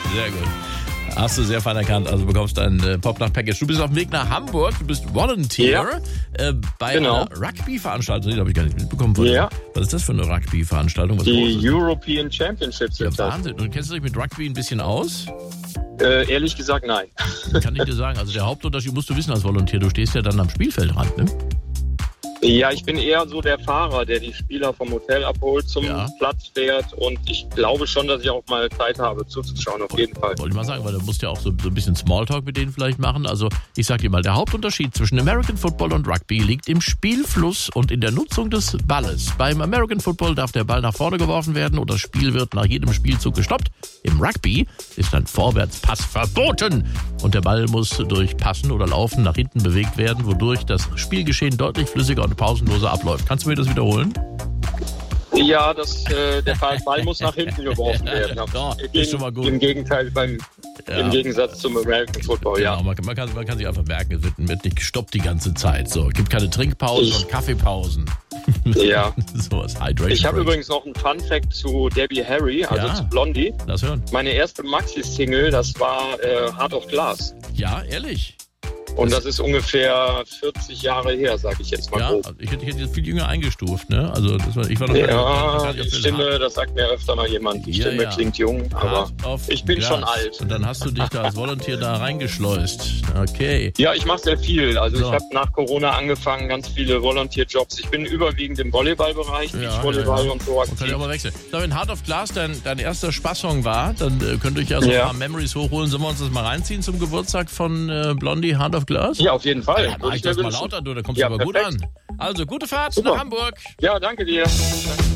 Sehr gut. Hast du sehr fein erkannt. Also bekommst ein Popnacht-Package. Du bist auf dem Weg nach Hamburg. Du bist Volunteer bei einer Rugby-Veranstaltung. Die habe ich gar nicht mitbekommen. Was ist das für eine Rugby-Veranstaltung? Die European Championships. Ja, Wahnsinn. Und kennst du dich mit Rugby ein bisschen aus? Ehrlich gesagt, nein. Kann ich dir sagen. Also der Hauptunterschied musst du wissen als Volunteer. Du stehst ja dann am Spielfeldrand, ne? Ja, ich bin eher so der Fahrer, der die Spieler vom Hotel abholt, zum Platz fährt und ich glaube schon, dass ich auch mal Zeit habe zuzuschauen, auf jeden Fall. Wollte ich mal sagen, weil du musst ja auch so ein bisschen Smalltalk mit denen vielleicht machen. Also ich sag dir mal, der Hauptunterschied zwischen American Football und Rugby liegt im Spielfluss und in der Nutzung des Balles. Beim American Football darf der Ball nach vorne geworfen werden und das Spiel wird nach jedem Spielzug gestoppt. Im Rugby ist ein Vorwärtspass verboten und der Ball muss durch Passen oder Laufen nach hinten bewegt werden, wodurch das Spielgeschehen deutlich flüssiger und pausenloser abläuft. Kannst du mir das wiederholen? Ja, der Ball muss nach hinten geworfen werden. Ist schon mal gut. Im Gegenteil, im Gegensatz zum American Football, ja. Man kann sich einfach merken, es wird nicht gestoppt die ganze Zeit. So, gibt keine Trinkpausen und Kaffeepausen. Ja. Sowas, Hydration. Ich habe übrigens noch einen Fun-Fact zu Debbie Harry, also zu Blondie. Lass hören. Meine erste Maxi-Single, das war Heart of Glass. Ja, ehrlich? Und das ist ungefähr 40 Jahre her, sage ich jetzt mal. Ja, also ich hätte jetzt viel jünger eingestuft, ne? Also ich war noch die Stimme, das sagt mir öfter mal jemand. Die Stimme klingt jung, aber ich bin schon alt. Und dann hast du dich da als Volunteer da reingeschleust. Okay. Ja, ich mache sehr viel. Also ich habe nach Corona angefangen, ganz viele Volunteer-Jobs. Ich bin überwiegend im Volleyballbereich, Beachvolleyball und so aktiv. Kann ich auch mal wechseln. So, wenn Heart of Glass dein erster Spaßsong war, dann könnt ihr euch ja so ein paar Memories hochholen. Sollen wir uns das mal reinziehen zum Geburtstag von Blondie, Heart of Glass? Ja, auf jeden Fall. Ja, mach ich das mal lauter, du, da kommst du aber gut an. Also, gute Fahrt nach Hamburg. Ja, danke dir.